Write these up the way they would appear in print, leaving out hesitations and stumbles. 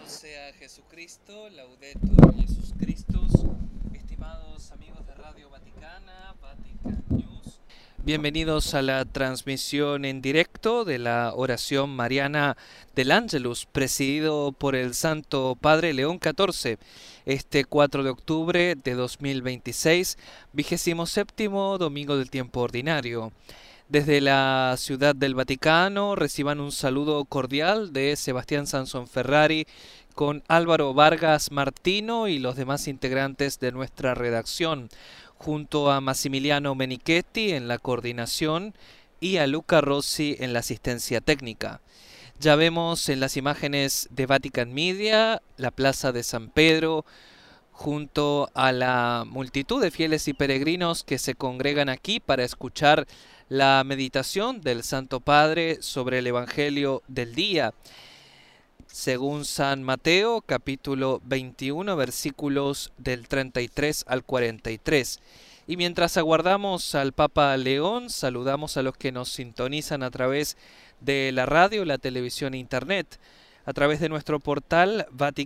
sea Jesucristo, Laudetur Jesus Christus, estimados amigos de Radio Vaticana, Vatican News. Bienvenidos a la transmisión en directo de la oración mariana del Ángelus, presidido por el Santo Padre León XIV, este 4 de octubre de 2026, 27º domingo del tiempo ordinario. Desde la Ciudad del Vaticano reciban un saludo cordial de Sebastián Sansón Ferrari con Álvaro Vargas Martino y los demás integrantes de nuestra redacción, junto a Massimiliano Menichetti en la coordinación y a Luca Rossi en la asistencia técnica. Ya vemos en las imágenes de Vatican Media la Plaza de San Pedro, junto a la multitud de fieles y peregrinos que se congregan aquí para escuchar la meditación del Santo Padre sobre el Evangelio del día, según San Mateo, capítulo 21, versículos del 33 al 43. Y mientras aguardamos al Papa León, saludamos a los que nos sintonizan a través de la radio, la televisión e internet, a través de nuestro portal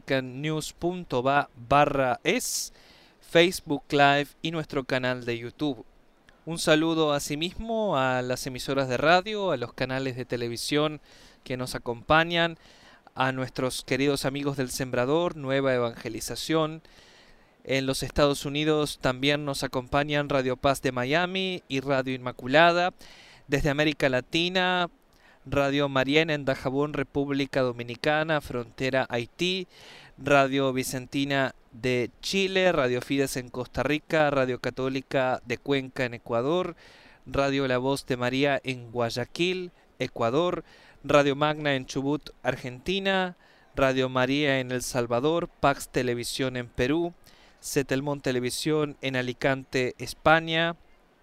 vaticannews.va/es, Facebook Live y nuestro canal de YouTube. Un saludo asimismo a las emisoras de radio, a los canales de televisión que nos acompañan, a nuestros queridos amigos del Sembrador, Nueva Evangelización. En los Estados Unidos también nos acompañan Radio Paz de Miami y Radio Inmaculada. Desde América Latina, Radio Mariana en Dajabón, República Dominicana, frontera Haití, Radio Vicentina de Chile, Radio Fides en Costa Rica, Radio Católica de Cuenca en Ecuador, Radio La Voz de María en Guayaquil, Ecuador, Radio Magna en Chubut, Argentina, Radio María en El Salvador, Pax Televisión en Perú, Setelmón Televisión en Alicante, España,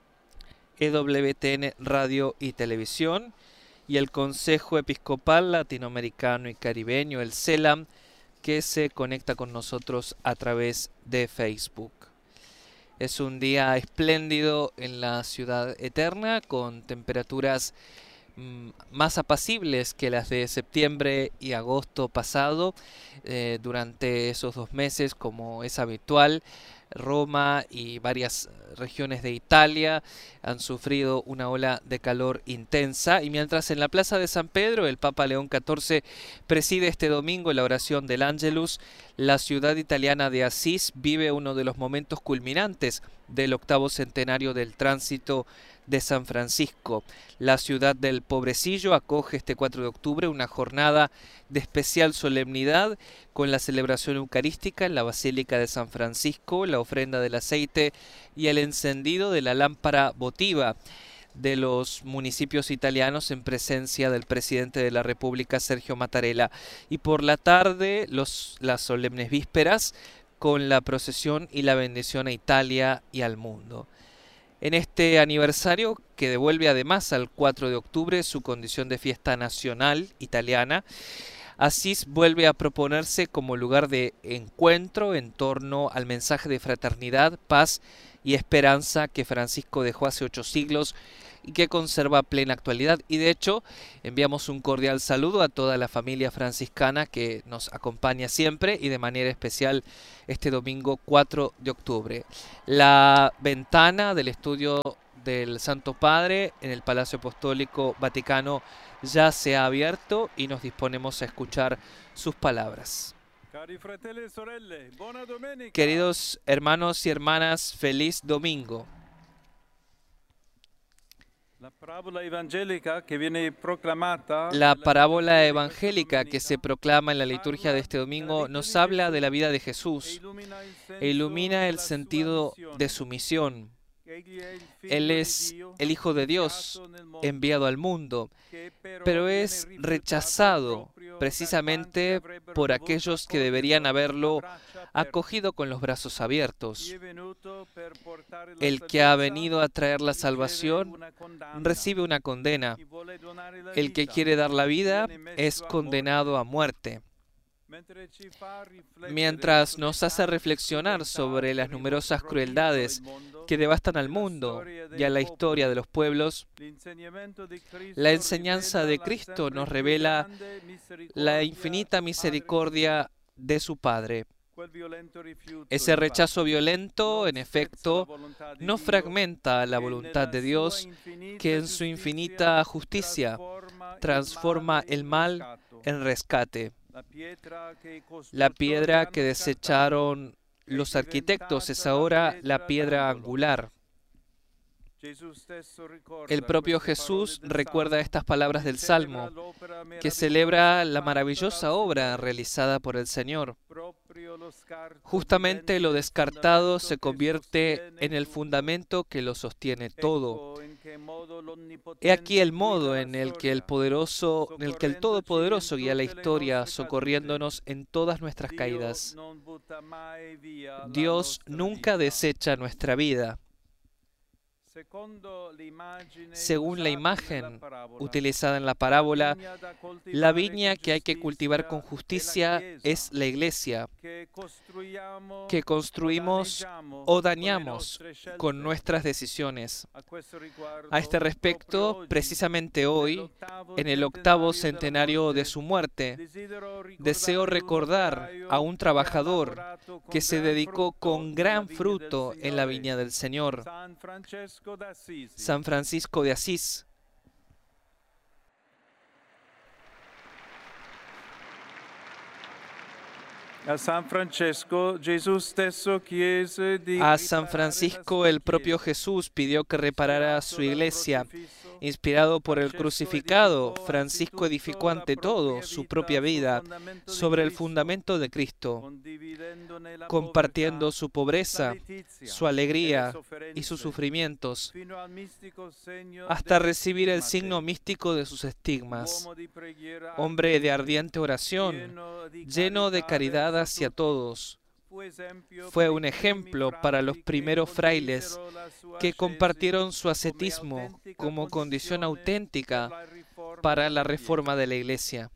EWTN Radio y Televisión, y el Consejo Episcopal Latinoamericano y Caribeño, el CELAM, que se conecta con nosotros a través de Facebook. Es un día espléndido en la Ciudad Eterna, con temperaturas más apacibles que las de septiembre y agosto pasado. Durante esos 2 meses, como es habitual, Roma y varias regiones de Italia han sufrido una ola de calor intensa, y mientras en la Plaza de San Pedro el Papa León XIV preside este domingo la oración del Ángelus, la ciudad italiana de Asís vive uno de los momentos culminantes del 8º centenario del tránsito de San Francisco. La ciudad del Pobrecillo acoge este 4 de octubre una jornada de especial solemnidad con la celebración eucarística en la Basílica de San Francisco, la ofrenda del aceite y el encendido de la lámpara votiva de los municipios italianos en presencia del presidente de la República, Sergio Mattarella. Y por la tarde las solemnes vísperas con la procesión y la bendición a Italia y al mundo. En este aniversario, que devuelve además al 4 de octubre su condición de fiesta nacional italiana, Asís vuelve a proponerse como lugar de encuentro en torno al mensaje de fraternidad, paz y esperanza que Francisco dejó hace 8 siglos y que conserva plena actualidad. Y de hecho, enviamos un cordial saludo a toda la familia franciscana que nos acompaña siempre, y de manera especial este domingo 4 de octubre. La ventana del estudio del Santo Padre en el Palacio Apostólico Vaticano ya se ha abierto y nos disponemos a escuchar sus palabras. Queridos hermanos y hermanas, feliz domingo. La parábola evangélica que se proclama en la liturgia de este domingo nos habla de la vida de Jesús e ilumina el sentido de su misión. Él es el Hijo de Dios enviado al mundo, pero es rechazado precisamente por aquellos que deberían haberlo acogido con los brazos abiertos. El que ha venido a traer la salvación recibe una condena. El que quiere dar la vida es condenado a muerte. Mientras nos hace reflexionar sobre las numerosas crueldades que devastan al mundo y a la historia de los pueblos, la enseñanza de Cristo nos revela la infinita misericordia de su Padre. Quel violento rifiuto, Ese infatti, rechazo violento, en non efecto, spezza la volontà di no Dio, fragmenta la che voluntad de nella Dios, sua infinita que en su infinita justicia transforma el mal en rescate. La piedra que desecharon los arquitectos es ahora la piedra angular. El propio Jesús recuerda estas palabras del Salmo, que celebra la maravillosa obra realizada por el Señor. Justamente lo descartado se convierte en el fundamento que lo sostiene todo. He aquí el modo en el que el Todopoderoso guía la historia, socorriéndonos en todas nuestras caídas. Dios nunca desecha nuestra vida. Según la imagen utilizada en la parábola, la viña que hay que cultivar con justicia es la iglesia, que construimos o dañamos con nuestras decisiones. A este respecto, precisamente hoy, en el 8º centenario de su muerte, deseo recordar a un trabajador que se dedicó con gran fruto en la viña del Señor, San Francisco de Asís. A San Francesco, A San Francisco el propio Jesús pidió que reparara su iglesia. Inspirado por el crucificado, Francisco edificó ante todo su propia vida sobre el fundamento de Cristo, compartiendo su pobreza, su alegría y sus sufrimientos, hasta recibir el signo místico de sus estigmas. Hombre de ardiente oración, lleno de caridad hacia todos, fue un ejemplo para los primeros frailes que compartieron su ascetismo como condición auténtica para la reforma de la Iglesia.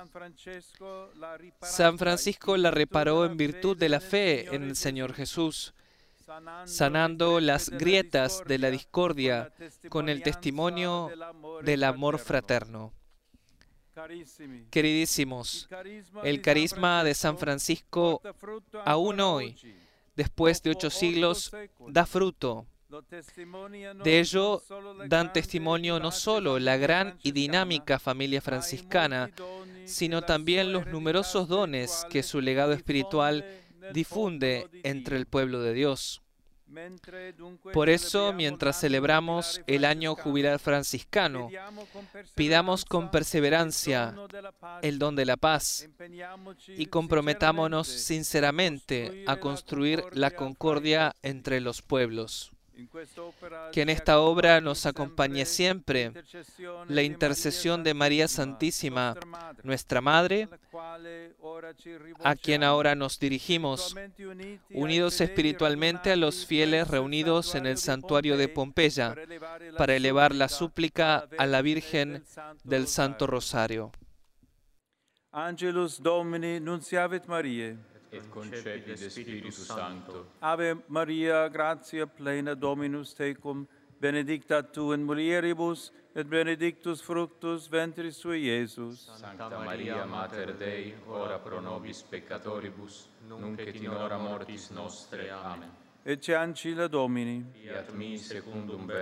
San Francisco la reparó en virtud de la fe en el Señor Jesús, sanando las grietas de la discordia con el testimonio del amor fraterno. Queridísimos, el carisma de San Francisco aún hoy, después de 8 siglos, da fruto. De ello dan testimonio no solo la gran y dinámica familia franciscana, sino también los numerosos dones que su legado espiritual difunde entre el pueblo de Dios. Por eso, mientras celebramos el año jubilar franciscano, pidamos con perseverancia el don de la paz y comprometámonos sinceramente a construir la concordia entre los pueblos. Que en esta obra nos acompañe siempre la intercesión de María Santísima, nuestra Madre, a quien ahora nos dirigimos, unidos espiritualmente a los fieles reunidos en el santuario de Pompeya, para elevar la súplica a la Virgen del Santo Rosario. Angelus Domini nunciavit Mariae. Et concepit de Spiritus Sancto. Ave Maria, gratia plena Dominus tecum, benedicta tu in mulieribus, et benedictus fructus ventris tui, Iesus. Sancta Maria, Mater Dei, ora pro nobis peccatoribus, nunc et in hora mortis nostre. Amen. Ecce ancilla Domini. Fiat mi secundum